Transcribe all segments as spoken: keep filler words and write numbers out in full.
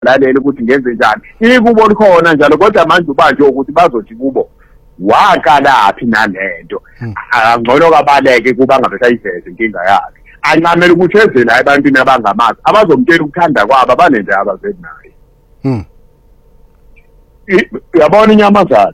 lalela ukuthi ngenze njani ikubo likhona njalo kodwa manje ubanje ukuthi bazothi kubo waqalaphi nalento angcono kabaleke kuba ngabetha iveze inkinga yakhe ancamela ukuthi ezela ebantwini abangamazi abazomtshela ukuthanda kwabo abanenje abazeli naye hm uyabona inyamazana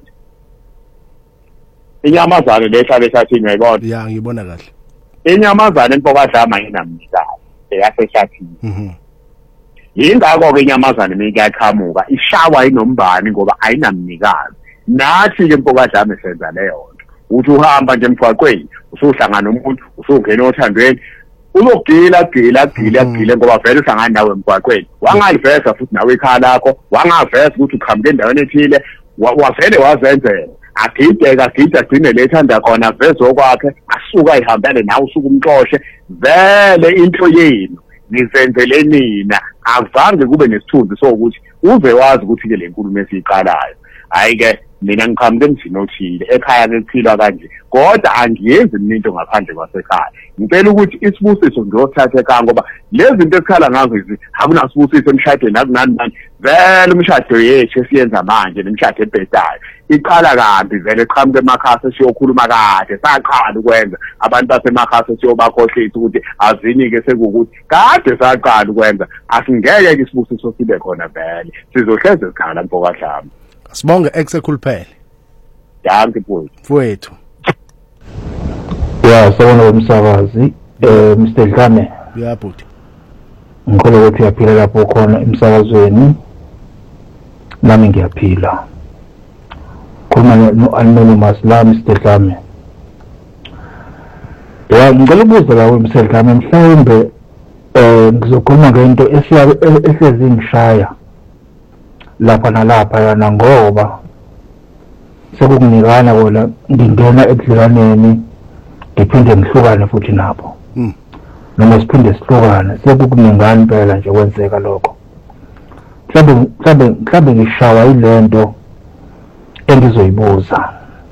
inyamazana lehlala ehlathini uyayibona ya ngibona kahle inyamazana empokadlama inamnikazi eyasehlathini mhm yingakho ke inyamazana mekuyaqhamuka ishawa inombani ngoba ayinamnikazi nathi ke empokadlama senza leyo nto uthi uhamba nje emgwaqweni usuhlangana nomuntu usungena othandweni uzogila gila gila gila ngoba vele uhlangana nawe emgwaqweni wangaliveza futhi nawe ekhaya lakho wangaveza ukuthi uqhamuke endaweni ethile wavele wazenzela agideka agida agcine lethanda khona veze okwakhe asuka ihambele nawe usuku umxoxe vele into yenu nizenzele nina azange kube nesithunzi sokuthi uze wazi ukuthi ke le nkulumo esiqalayo hayi ke mina ngiqhamuke emzini othile ekhaya kuphilwa kanje kodwa angiyenzi mina into ngaphandle kwasekhaya ngicela ukuthi isibusiso ngiyothatha ekhaya ngoba lezi zinto esikhala ngazo izi akunasibusiso emshadweni akunani nani vele umshado yethu esiyenza manje nemishado ebhedayo iqala kambi vele eqhamuke emakhaya siyokhuluma kade saqala ukwenza abantu basemakhaya siyobakhohlisa ukuthi azini ke sekukuthi kade saqala ukwenza asingeke ke isibusiso sibe khona vele sizohleze sikhala mpokadlama Sibonge exekhuluphele. Danke mfowethu. Mfowethu. Ya, sawona umsakazi eh Mister Dlame. Ya bhuti. Ngikholwa ukuthi uyaphila lapho khona emsakazweni. Nami ngiyaphila. Khona no anonymous la Mister Dlame. Ya, ngicela ukubuza la Mister Dlame mhlawumbe eh ngizokhuluma ngento ehlezi ngishaya. Lapha nalapha yana ngoba sekukunikana bona ngingena ekudliwaneni ngiphinde ngihlukane futhi nabo mm noma siphinde sihlukane sekukuningana impela nje kwenzeka lokho mhlambe mhlambe mhlambe ngishawa ilento engizoyibuza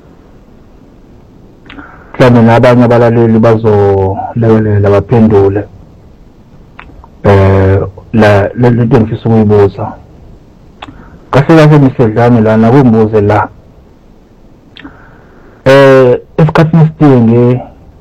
mhlambe nabanye abalaleli bazolekelela baphendule eh la lento engifisa ukuyibuza kahle kahle misedlane lana kumbuze la eh esikhathini esiningi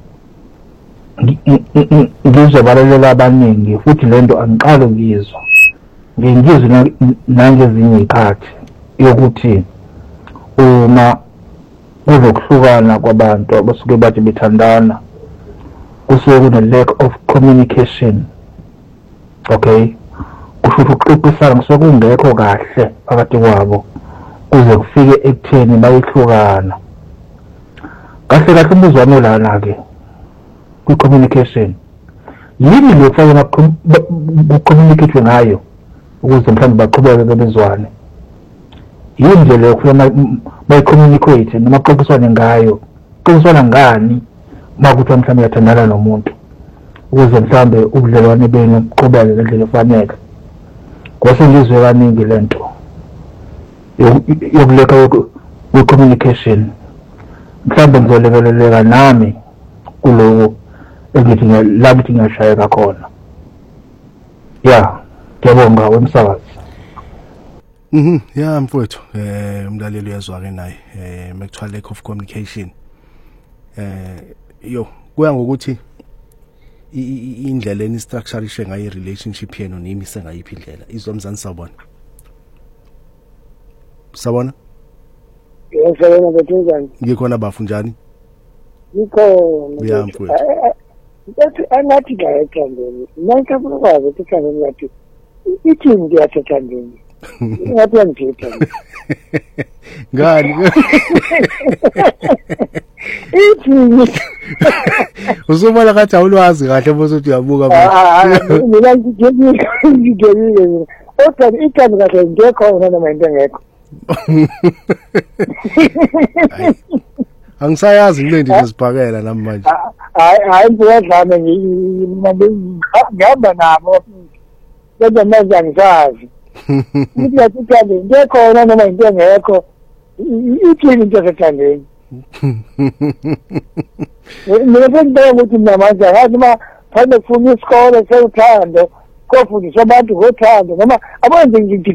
ngizwe balalela abaningi futhi lento angiqala ngizwa ngingizwe nangezinye izikhathi yokuthi uma kuzokuhlukana kwabantu abasuke bathi bethandana kusuke kune lack of communication okay kusho ukuxoxisana kusuke kungekho kahle phakathi kwabo kuze kufike ekutheni bayihlukana kahle kahle umuzwano lana ke ku communication yini lo kufanele ku communicate ngayo ukuze mhlawumbe baqhubeke bezwane yini nje le kufanele bayi communicate noma baxoxisane ngayo baxoxisana ngani makuthi mhlawumbe yathandana nomuntu ukuze mhlawumbe ubudlelwane benu buqhubeke ngendlela efanele kwase ngizwe kaningi lento yokuleka ku communication mhlawumbe ngizolekeleleka nami kulo engithi la ngithi ngiyashayeka khona ya ngiyabonga wemsakazi mhm ya mfowethu eh umlaleli uyazwa ke naye eh mekuthiwa lack of communication eh yo kuya ngokuthi indlela eni structure ishe ngayo relationship yenu nimise ngayiphi indlela izomzana sabona sabona yesabona bethu ngikhona bafu njani ngikho ya mfowethu That's anathi la ethandeni. Naka ukwazi ukuthi kanti ngathi ithi ngiyathandeni. Ngathi ngiyathandeni. Ngani? Ithi uzobona kathi awulwazi kahle bose uthi uyabuka manje. Mina ngijekile ngijekile. Othi ikanti kahle ngekho noma into ngekho. Angisayazi ngilendile sibhakela nami manje. Hayi hayi ngiyadlama ngihamba nabo. Kodwa manje angisazi. Ngithi yathi ngekho noma into ngekho. Ithi into ethandeni. Mina ngibona ukuthi manje hayi ma phande kufuna isikole sewuthando kofundiswa abantu ngothando noma abenze